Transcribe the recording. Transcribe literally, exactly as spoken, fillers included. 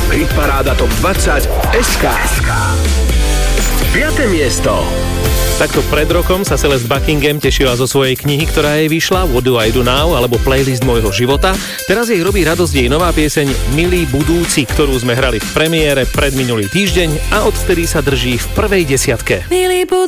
Hitparáda Top dvadsať es ká. Piate miesto. Takto pred rokom sa Celeste Buckingham tešila zo svojej knihy, ktorá jej vyšla, What Do I Do Now, alebo Playlist môjho života. Teraz jej robí radosť jej nová pieseň Milí budúci, ktorú sme hrali v premiére pred minulý týždeň a odvtedy sa drží v prvej desiatke. Milí budúci.